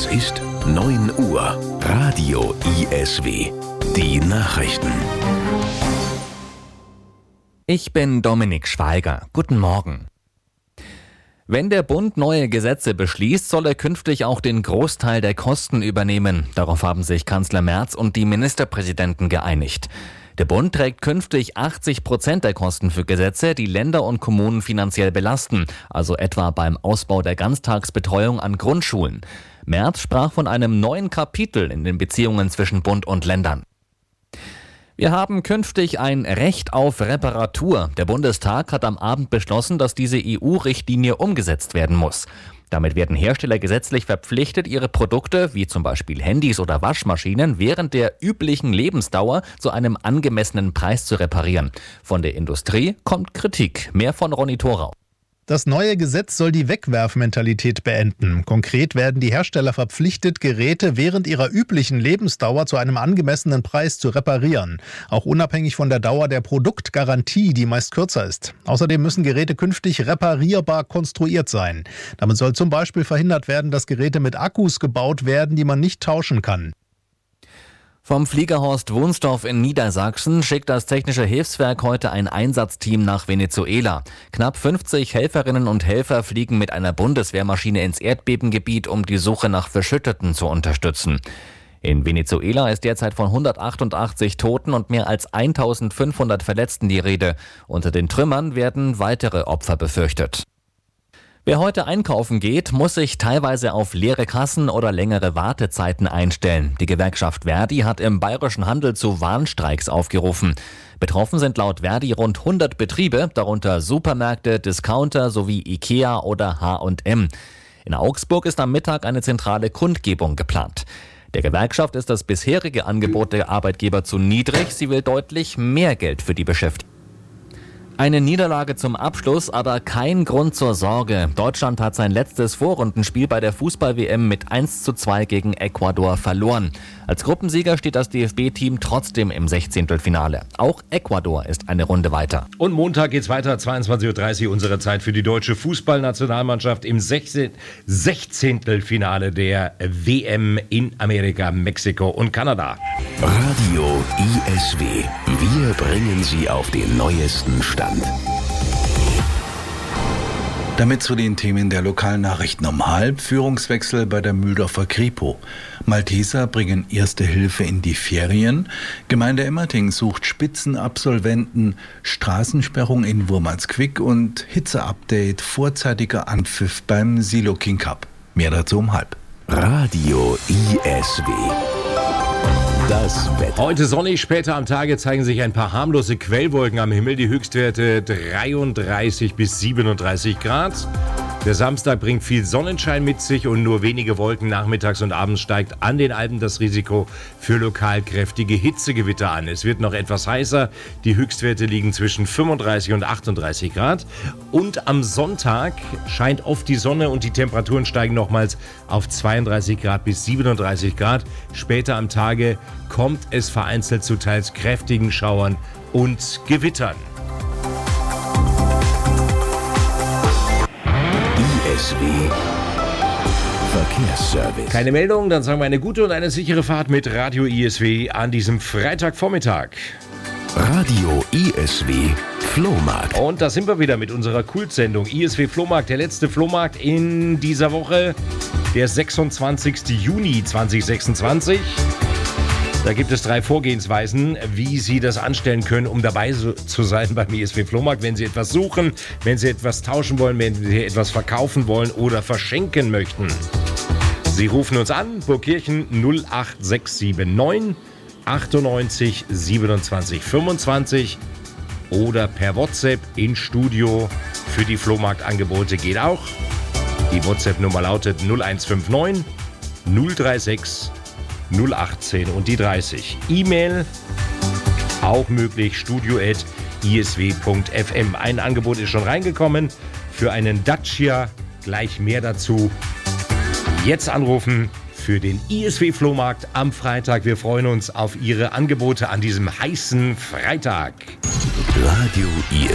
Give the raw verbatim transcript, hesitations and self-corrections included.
Es ist neun Uhr. Radio I S W. Die Nachrichten. Ich bin Dominik Schweiger. Guten Morgen. Wenn der Bund neue Gesetze beschließt, soll er künftig auch den Großteil der Kosten übernehmen. Darauf haben sich Kanzler Merz und die Ministerpräsidenten geeinigt. Der Bund trägt künftig achtzig Prozent der Kosten für Gesetze, die Länder und Kommunen finanziell belasten, also etwa beim Ausbau der Ganztagsbetreuung an Grundschulen. Merz sprach von einem neuen Kapitel in den Beziehungen zwischen Bund und Ländern. Wir haben künftig ein Recht auf Reparatur. Der Bundestag hat am Abend beschlossen, dass diese E U-Richtlinie umgesetzt werden muss. Damit werden Hersteller gesetzlich verpflichtet, ihre Produkte, wie zum Beispiel Handys oder Waschmaschinen, während der üblichen Lebensdauer zu einem angemessenen Preis zu reparieren. Von der Industrie kommt Kritik. Mehr von Ronny Thorau. Das neue Gesetz soll die Wegwerfmentalität beenden. Konkret werden die Hersteller verpflichtet, Geräte während ihrer üblichen Lebensdauer zu einem angemessenen Preis zu reparieren. Auch unabhängig von der Dauer der Produktgarantie, die meist kürzer ist. Außerdem müssen Geräte künftig reparierbar konstruiert sein. Damit soll zum Beispiel verhindert werden, dass Geräte mit Akkus gebaut werden, die man nicht tauschen kann. Vom Fliegerhorst Wunstorf in Niedersachsen schickt das Technische Hilfswerk heute ein Einsatzteam nach Venezuela. Knapp fünfzig Helferinnen und Helfer fliegen mit einer Bundeswehrmaschine ins Erdbebengebiet, um die Suche nach Verschütteten zu unterstützen. In Venezuela ist derzeit von hundertachtundachtzig Toten und mehr als eintausendfünfhundert Verletzten die Rede. Unter den Trümmern werden weitere Opfer befürchtet. Wer heute einkaufen geht, muss sich teilweise auf leere Kassen oder längere Wartezeiten einstellen. Die Gewerkschaft Verdi hat im bayerischen Handel zu Warnstreiks aufgerufen. Betroffen sind laut Verdi rund hundert Betriebe, darunter Supermärkte, Discounter sowie Ikea oder H und M. In Augsburg ist am Mittag eine zentrale Kundgebung geplant. Der Gewerkschaft ist das bisherige Angebot der Arbeitgeber zu niedrig. Sie will deutlich mehr Geld für die Beschäftigten. Eine Niederlage zum Abschluss, aber kein Grund zur Sorge. Deutschland hat sein letztes Vorrundenspiel bei der Fußball-W M mit eins zu zwei gegen Ecuador verloren. Als Gruppensieger steht das D F B-Team trotzdem im Sechzehntelfinale. Auch Ecuador ist eine Runde weiter. Und Montag geht's weiter, zweiundzwanzig Uhr dreißig unsere Zeit für die deutsche Fußballnationalmannschaft im Sechzehntelfinale der W M in Amerika, Mexiko und Kanada. Radio I S W. Wir bringen Sie auf den neuesten Stand. Damit zu den Themen der lokalen Nachrichten um halb. Führungswechsel bei der Mühldorfer Kripo. Malteser bringen Erste Hilfe in die Ferien. Gemeinde Emmerting sucht Spitzenabsolventen. Straßensperrung in Wurmansquick und Hitze-Update. Vorzeitiger Anpfiff beim Silo King Cup. Mehr dazu um halb. Radio I S W. Das Wetter. Heute sonnig, später am Tage zeigen sich ein paar harmlose Quellwolken am Himmel. Die Höchstwerte dreiunddreißig bis siebenunddreißig Grad. Der Samstag bringt viel Sonnenschein mit sich und nur wenige Wolken. Nachmittags und abends steigt an den Alpen das Risiko für lokal kräftige Hitzegewitter an. Es wird noch etwas heißer. Die Höchstwerte liegen zwischen fünfunddreißig und achtunddreißig Grad. Und am Sonntag scheint oft die Sonne und die Temperaturen steigen nochmals auf zweiunddreißig Grad bis siebenunddreißig Grad. Später am Tage kommt es vereinzelt zu teils kräftigen Schauern und Gewittern. I S W Verkehrsservice. Keine Meldung, dann sagen wir eine gute und eine sichere Fahrt mit Radio I S W an diesem Freitagvormittag. Radio I S W Flohmarkt. Und da sind wir wieder mit unserer Kultsendung I S W Flohmarkt, der letzte Flohmarkt in dieser Woche, der sechsundzwanzigsten Juni zweitausendsechsundzwanzig. Da gibt es drei Vorgehensweisen, wie Sie das anstellen können, um dabei so, zu sein beim I S W Flohmarkt. Wenn Sie etwas suchen, wenn Sie etwas tauschen wollen, wenn Sie etwas verkaufen wollen oder verschenken möchten. Sie rufen uns an, Burgkirchen null acht sechs sieben neun achtundneunzig siebenundzwanzig fünfundzwanzig oder per WhatsApp ins Studio für die Flohmarktangebote geht auch. Die WhatsApp-Nummer lautet null eins fünf neun null drei sechs null achtzehn und die dreißig. E-Mail auch möglich, studio at i s w punkt f m. Ein Angebot ist schon reingekommen für einen Dacia. Gleich mehr dazu. Jetzt anrufen für den I S W Flohmarkt am Freitag. Wir freuen uns auf Ihre Angebote an diesem heißen Freitag. Radio I S W